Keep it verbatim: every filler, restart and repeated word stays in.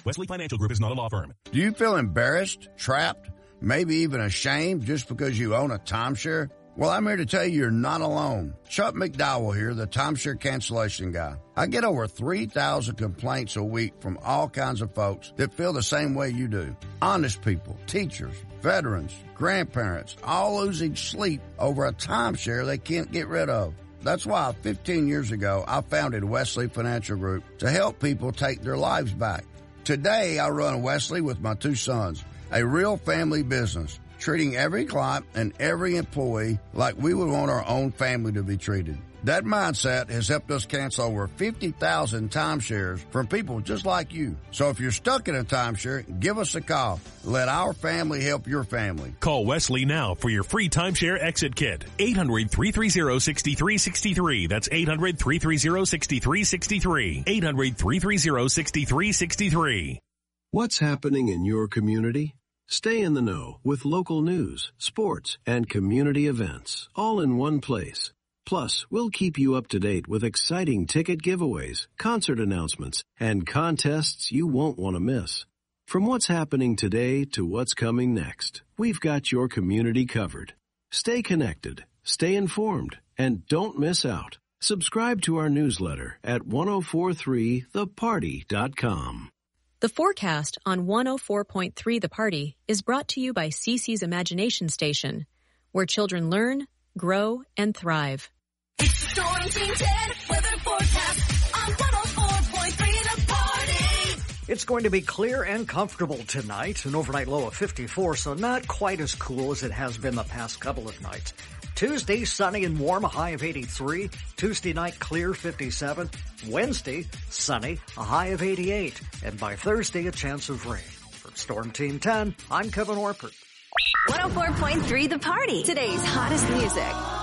Wesley Financial Group is not a law firm. Do you feel embarrassed, trapped, maybe even ashamed just because you own a timeshare? Well, I'm here to tell you you're not alone. Chuck McDowell here, the timeshare cancellation guy. I get over three thousand complaints a week from all kinds of folks that feel the same way you do. Honest people, teachers, veterans, grandparents, all losing sleep over a timeshare they can't get rid of. That's why fifteen years ago, I founded Wesley Financial Group to help people take their lives back. Today, I run Wesley with my two sons, a real family business, treating every client and every employee like we would want our own family to be treated. That mindset has helped us cancel over fifty thousand timeshares from people just like you. So if you're stuck in a timeshare, give us a call. Let our family help your family. Call Wesley now for your free timeshare exit kit. eight hundred, three three zero, six three six three. That's eight hundred, three three zero, six three six three. eight hundred, three three zero, six three six three. What's happening in your community? Stay in the know with local news, sports, and community events, all in one place. Plus, we'll keep you up to date with exciting ticket giveaways, concert announcements, and contests you won't want to miss. From what's happening today to what's coming next, we've got your community covered. Stay connected, stay informed, and don't miss out. Subscribe to our newsletter at ten forty-three the party dot com. The forecast on one oh four point three The Party is brought to you by Cece's Imagination Station, where children learn, grow, and thrive. It's the Storm Team ten weather forecast on one oh four point three The Party. It's going to be clear and comfortable tonight, an overnight low of fifty-four, so not quite as cool as it has been the past couple of nights. Tuesday, sunny and warm, a high of eighty-three. Tuesday night, clear, fifty-seven. Wednesday, sunny, a high of eighty-eight. And by Thursday, a chance of rain. For Storm Team ten, I'm Kevin Orpert. one oh four point three The Party, today's hottest music.